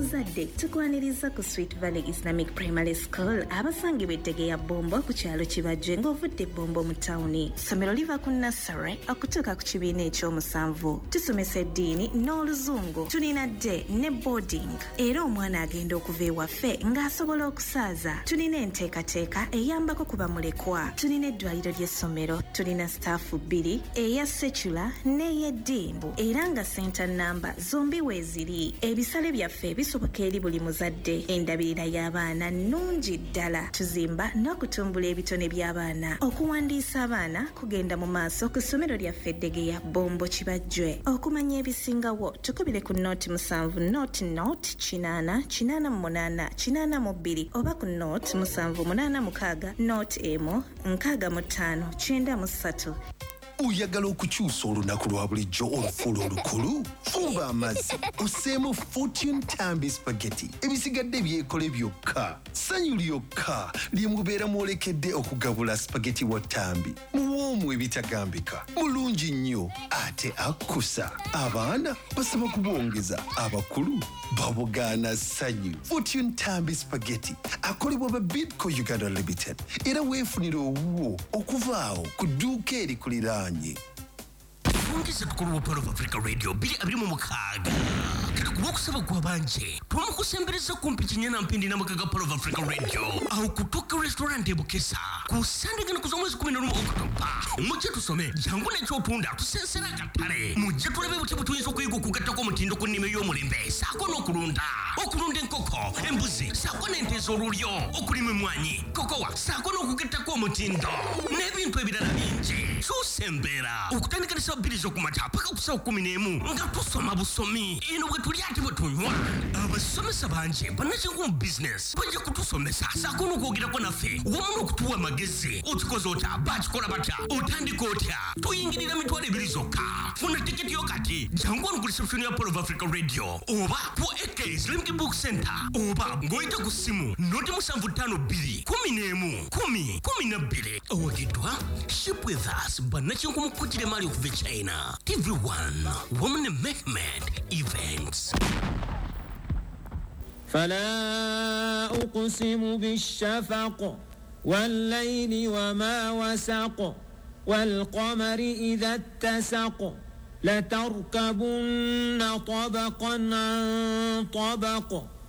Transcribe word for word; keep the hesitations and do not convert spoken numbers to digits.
omuzadde tukwaniriza ku Sweet Valley Islamic Primary School abasangibwa Ettegeya Bombo ku kyalo Kibajje ng'ovudde Bombo mu tawuni. Ssomero liva ku nursery okutuuka ku kibiina ekyomusanvu. Tusomesa eddiini n'oluzungu. Tulina dde ne boarding era omwana agenda okuva ewaffe ng'asobola okusaaza. Tulina enteekateeka eyambako ku bamulekwa. Tulina eddwaliro ly'essomero. Tulina staafu bbiri eya secular n'ey'eddimbu era nga center namba zombi weeziri. Ebisale byaffe bisoboka eri buli muzadde. Endabirira y'abaana nnungi ddala. Tuzimba n'okutumbula ebitone by'abaana. Okuwandiisa abaana kugenda mu maaso ku ssomero lyaffe Ettegeya Bombo Kibajje. Okumanya ebisingawo tukubire ku nooti musanvu nooti nooti kinaana kinaana mu munaana kinaana mu bbiri oba ku nooti musanvu munaana mukaaga nooti emu nkaaga mu ttaano kyenda mu ssatu. Oyagala okukyusa olunaku lwa bulijjo olufuula olukulu? Fumba amazzi osseemu Fortune Tambi Spaghetti. Ebisigadde byekole byokka. Ssanyu lyokka lye mubeera mwolekedde okugabula spaghetti wa Tambi. Muwoomu ebitagambika. Mulungi nnyo ate akkusa. Abaana basaba kubwongeza, abakulu babugaana ssanyu. Fortune Tambi Spaghetti akolebwa ba Bidco Uganda Limited era weefunira owuwo okuvaawo ku dduuka erikuliraanye. Ongeza tukuru wa Pearl of Africa Radio bili abiri mu mukaaga. Kubokusaba kwa banje twamukusembereza kumpi kinyana mpindi na makaga Pearl of Africa Radio au kutoka restaurant ebukesa kusandika na kuzomwezi kumi na rimwe Oktoba. Muje tusome jangu n'ekyo tunda tusensera katale. Muje tulebe buti butuyinza okuyiga okugatta ko mutindo ku nnime y'omulembe sako n'okulunda. Okulunda enkoko, embuzi, sako n'ente z'olulyo, okulima emmwanyi, kokowa, sako n'okugetta ko mutindo. N'ebintu ebirala bingi. Tusembera okutandika n'essabiri z'okumata paka ku ssaawa kumi n'emu nga tusoma busomi. Eno bwe tuli ate bwe tunywa. Abasomesa bangi bannakingu mu business bajja kutusomesa sako n'okwogerako naffe wamu n'okutuwa amagezi. Okikoze otya bakikola batya otandika otya tuyingirira mitwalo ebiri zokka. Funa tiketi yo kati jangu wano ku reception ya Pearl of Africa Radio oba ku A K Slimki Book Center oba ng'oyita ku ssimu noti musanvu ttaano bbiri kumi n'emu kumi kumi na bbiri. Owagidwa Ship with Us bannakingu mu kkutire maali okuva e China. T V one Women Mehmet Events. فلا أقسم بالشفق والليل وما وسق والقمر إذا اتسق لتركبن طبقا عن طبق